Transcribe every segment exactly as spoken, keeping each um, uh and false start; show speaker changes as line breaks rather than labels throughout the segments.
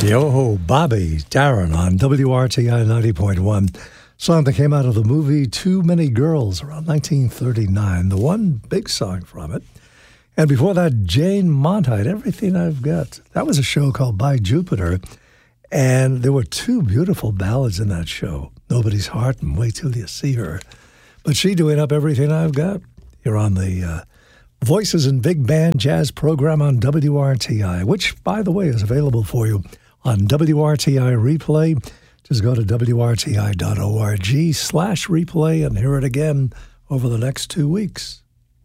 Yo, Bobby Darin on W R T I ninety point one. Song that came out of the movie Too Many Girls around nineteen thirty-nine. The one big song from it. And before that, Jane Monheit, Everything I've Got. That was a show called By Jupiter. And there were two beautiful ballads in that show. Nobody's Heart and Wait Till You See Her. But she doing up Everything I've Got. You're on the uh, Voices and Big Band Jazz program on W R T I, which, by the way, is available for you on W R T I Replay. Just go to W R T I dot org slash replay and hear it again over the next two weeks.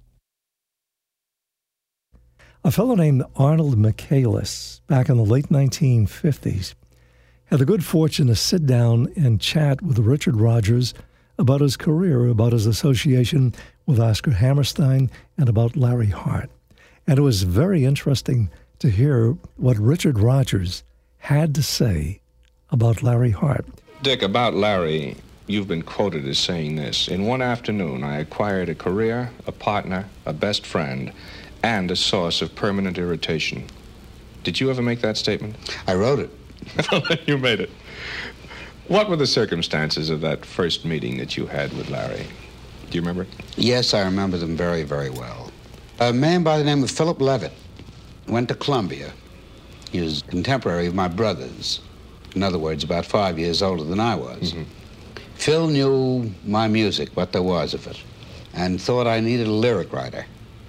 A fellow named Arnold Michaelis, back in the late nineteen fifties, had the good fortune to sit down and chat with Richard Rodgers about his career, about his association with Oscar Hammerstein, and about Larry Hart. And it was very interesting to hear what Richard Rodgers had to say about Larry Hart.
Dick, about Larry, you've been quoted as saying this: in one afternoon, I acquired a career, a partner, a best friend, and a source of permanent irritation. Did you ever make that statement?
I wrote it.
You made it. What were the circumstances of that first meeting that you had with Larry? Do you remember?
Yes, I remember them very, very well. A man by the name of Philip Levitt went to Columbia. He was a contemporary of my brother's. In other words, about five years older than I was. Mm-hmm. Phil knew my music, what there was of it, and thought I needed a lyric writer.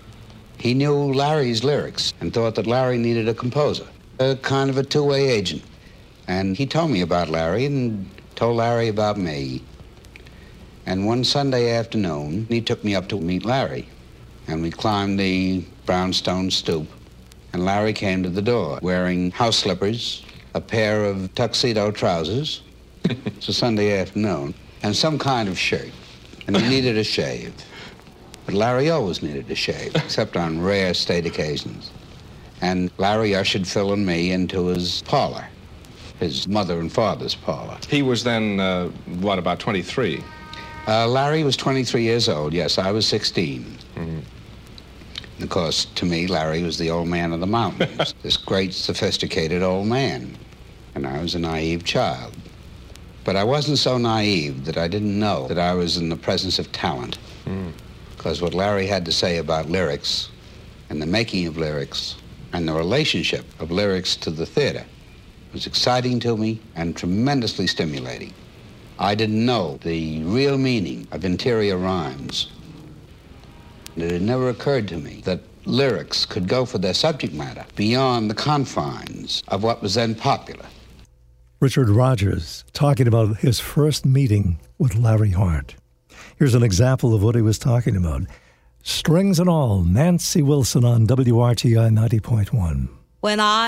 He knew Larry's lyrics and thought that Larry needed a composer, a kind of a two-way agent. And he told me about Larry and told Larry about me. And one Sunday afternoon, he took me up to meet Larry. And we climbed the brownstone stoop. And Larry came to the door wearing house slippers, a pair of tuxedo trousers, it's a Sunday afternoon, and some kind of shirt. And he needed a shave. But Larry always needed a shave, except on rare state occasions. And Larry ushered Phil and me into his parlor, his mother and father's parlor.
He was then, uh, what, about twenty-three?
Uh, Larry was twenty-three years old, yes, I was sixteen. Mm-hmm. And of course, to me, Larry was the old man of the mountains, this great, sophisticated old man. And I was a naive child. But I wasn't so naive that I didn't know that I was in the presence of talent. Mm. Because what Larry had to say about lyrics and the making of lyrics and the relationship of lyrics to the theater was exciting to me and tremendously stimulating. I didn't know the real meaning of interior rhymes. It had never occurred to me that lyrics could go for their subject matter beyond the confines of what was then popular.
Richard Rodgers talking about his first meeting with Larry Hart. Here's an example of what he was talking about. Strings and all, Nancy Wilson on W R T I ninety point one.
When I